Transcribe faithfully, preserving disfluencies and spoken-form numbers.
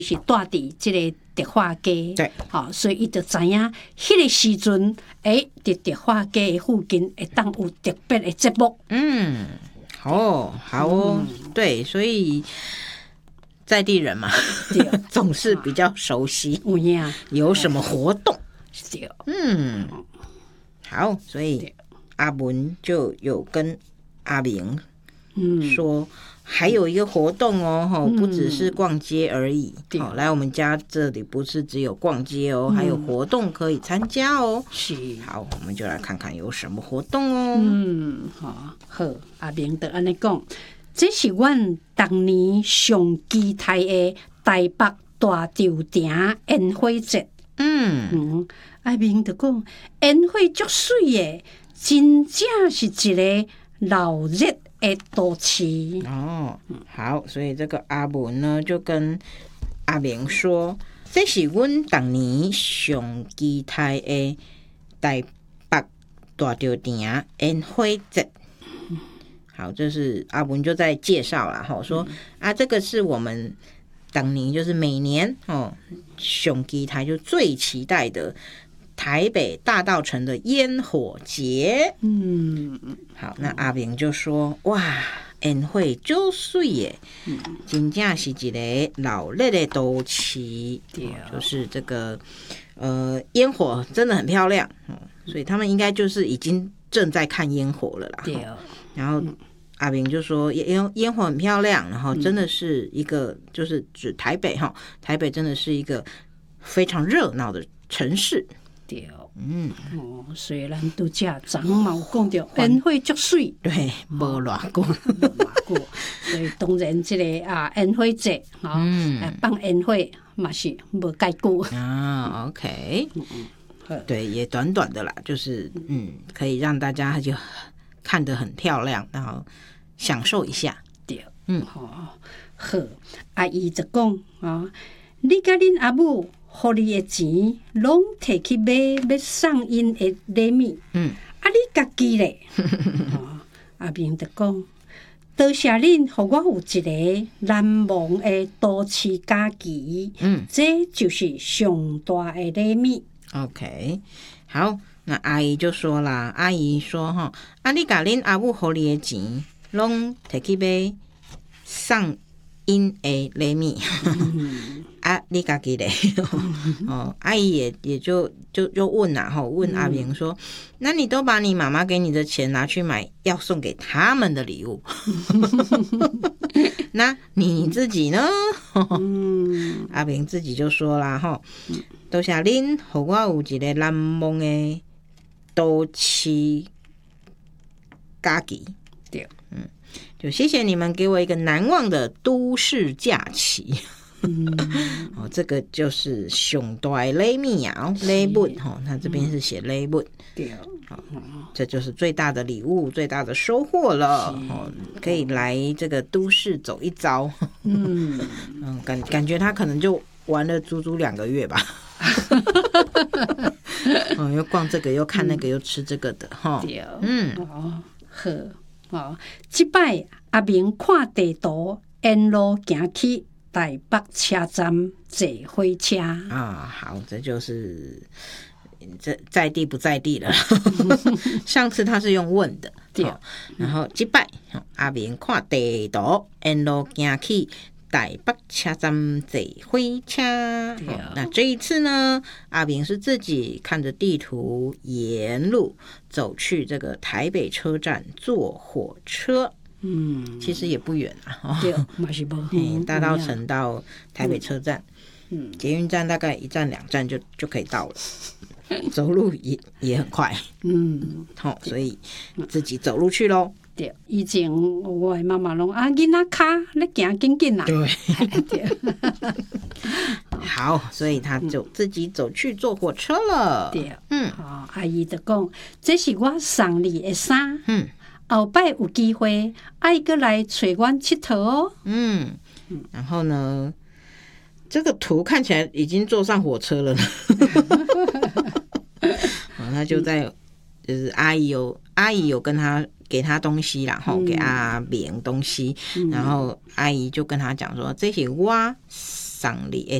是住伫即个德化街， 对， 好、哦，所以伊就知影迄个时阵，诶，伫德化街附近会当有特别的节目。 嗯，哦，好哦，嗯、对，所以在地人嘛，总是比较熟悉。 有影有什么活动？ 对， 嗯，好，所以阿文就有跟阿明说。嗯还有一个活动哦，嗯、不只是逛街而已。好、嗯，来我们家这里不是只有逛街哦，嗯、还有活动可以参加哦。 是， 好，我们就来看看有什么活动哦。 嗯，好，好，阿明就安尼讲，这是阮当年上期待的台北大稻埕烟火节。嗯嗯，阿明就讲烟火足水的，真正是一个闹热的都市哦，好，所以这个阿文呢就跟阿明说，这是阮当年上期待的台北大稻埕烟火节。好，这是阿文就在介绍啦，吼，说、嗯、啊，这个是我们当年就是每年哦上期待就最期待的。台北大稻埕的烟火节，嗯，好，那阿明就说，哇，烟火就水耶，嗯，真正是一个老热的都市，对、哦，就是这个呃烟火真的很漂亮、嗯，所以他们应该就是已经正在看烟火了啦，对、哦，然后。嗯阿明就说烟烟火很漂亮，然后真的是一个、嗯、就是指台北哈，台北真的是一个非常热闹的城市。 对，嗯，哦，虽然都遮昨嘛有讲到烟火足水， 对，无乱过， 无乱过，所以当然这个啊烟火节啊，嗯，放烟火嘛是无介久啊。OK， 嗯嗯，对，也短短的啦，就是嗯，可以让大家就看得很漂亮，然后享受一下。 对，嗯，好，好，阿姨就讲啊，你甲恁阿母。互你的钱，拢摕去买要送因的礼物。嗯，啊，你家己咧？哦、阿明就讲，多谢恁，互我有一个难忘的都市假期。嗯，这就是上大的礼物。 OK， 好，那阿姨就说啦，阿姨说哈，啊，你甲恁阿母互你的钱，拢摕去买送因的礼物。嗯啊，你家己嘞？哦，阿姨也也就就就问啦，吼，问阿明说，嗯、那你都把你妈妈给你的钱拿去买要送给他们的礼物，那你自己呢？嗯、阿明自己就说啦，吼，多谢恁，互我有一个难忘的都市假期。对，嗯，就谢谢你们给我一个难忘的都市假期。嗯，哦，这个就是上大的礼物啊，礼物哈，他这边是写礼物，对，好，这就是最大的礼物，最大的收获了，哦，可以来这个都市走一遭，嗯嗯，感感觉他可能就玩了足足两个月吧，哦，又逛这个，又看那个，又吃这个的，哈，嗯， 哦，好，哦，这摆阿明看地图，沿路行去。台北车站坐火车啊，好，这就是这在地不在地了。上次他是用问的，对，哦、然后这摆阿明看地图，沿路行去台北车站坐火车。哦、那这一次呢，阿明是自己看着地图，沿路走去这个台北车站坐火车。嗯，其实也不远啊， 对，嘛是不远，大稻埕到台北车站，嗯，捷运站大概一站两站就就可以到了，走路也也很快，嗯，好、哦，所以自己走路去咯。 对，以前我的妈妈拢啊，囡仔卡你行紧紧啦， 对，对，好，所以他就自己走去坐火车了。 对，嗯，好，阿姨就讲，这是我送你的衫，嗯。后摆有机会，爱过来找阮佚佗哦。 嗯，然后呢，这个图看起来已经坐上火车了呢。他就在，就是阿姨有阿姨有跟他给他东西，然后给阿明东西，嗯、然后阿姨就跟他讲说，这是我送你的